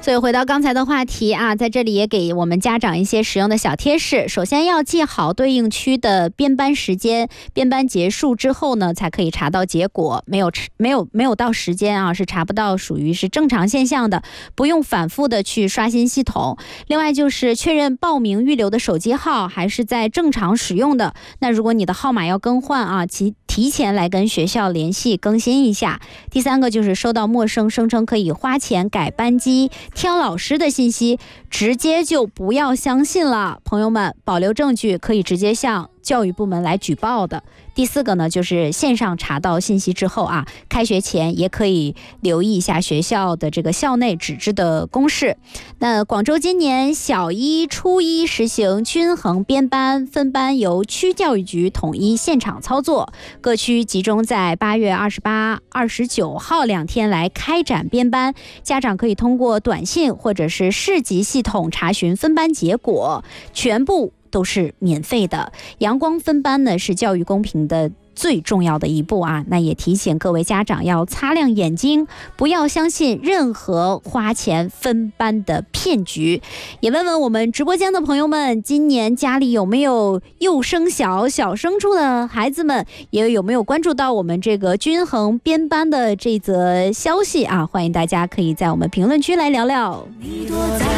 所以回到刚才的话题啊，在这里也给我们家长一些实用的小贴士。首先要记好对应区的编班时间，编班结束之后呢，才可以查到结果。没有到时间啊，是查不到，属于是正常现象的，不用反复的去刷新系统。另外就是确认报名预留的手机号还是在正常使用的。那如果你的号码要更换啊，提前来跟学校联系更新一下。第三个就是收到陌生声称可以花钱改班机、挑老师的信息，直接就不要相信了。朋友们，保留证据，可以直接向教育部门来举报的。第四个呢，就是线上查到信息之后啊，开学前也可以留意一下学校的这个校内纸质的公示。那广州今年小一、初一实行均衡编班，分班由区教育局统一现场操作，各区集中在8月28、29号2天来开展编班，家长可以通过短信或者是市级系统查询分班结果，全部都是免费的。阳光分班呢是教育公平的最重要的一步啊，那也提醒各位家长要擦亮眼睛，不要相信任何花钱分班的骗局。也问问我们直播间的朋友们，今年家里有没有幼升小升初的孩子们，也有没有关注到我们这个均衡编班的这则消息啊？欢迎大家可以在我们评论区来聊聊。